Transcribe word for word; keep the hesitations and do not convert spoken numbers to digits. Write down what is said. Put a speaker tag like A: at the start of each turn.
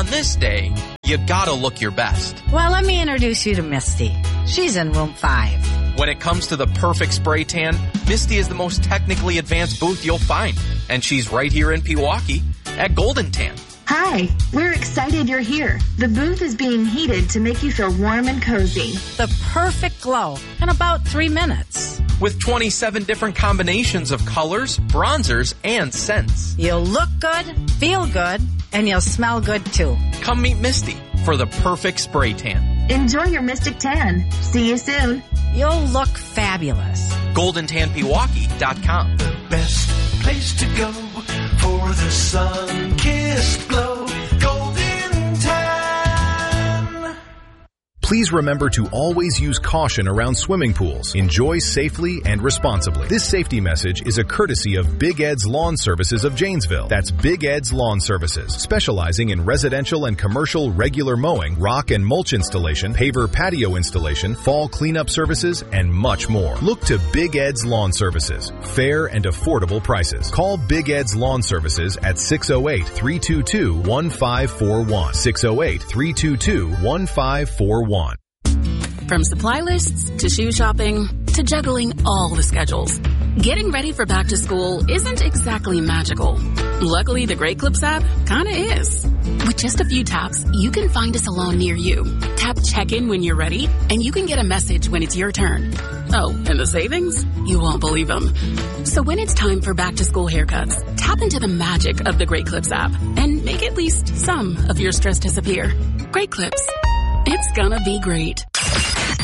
A: on this day, you gotta look your best.
B: Well, let me introduce you to Misty. She's in room five.
A: When it comes to the perfect spray tan, Misty is the most technically advanced booth you'll find. And she's right here in Pewaukee at Golden Tan.
C: Hi, we're excited you're here. The booth is being heated to make you feel warm and cozy.
B: The perfect glow in about three minutes.
A: With twenty-seven different combinations of colors, bronzers, and scents.
B: You'll look good, feel good, and you'll smell good too.
A: Come meet Misty for the perfect spray tan.
C: Enjoy your Mystic Tan. See you soon.
B: You'll look fabulous.
A: golden tan pewaukee dot com.
D: The best place to go for the sun-kissed glow. Golden Tan.
E: Please remember to always use caution around swimming pools. Enjoy safely and responsibly. This safety message is a courtesy of Big Ed's Lawn Services of Janesville. That's Big Ed's Lawn Services, specializing in residential and commercial regular mowing, rock and mulch installation, paver patio installation, fall cleanup services, and much more. Look to Big Ed's Lawn Services. Fair and affordable prices. Call Big Ed's Lawn Services at six oh eight, three two two, one five four one. six oh eight, three two two, one five four one.
F: From supply lists to shoe shopping to juggling all the schedules, getting ready for back to school isn't exactly magical. Luckily, the Great Clips app kinda is. With just a few taps, you can find a salon near you. Tap check-in when you're ready, and you can get a message when it's your turn. Oh, and the savings? You won't believe them. So when it's time for back to school haircuts, tap into the magic of the Great Clips app and make at least some of your stress disappear. Great Clips. It's gonna be great.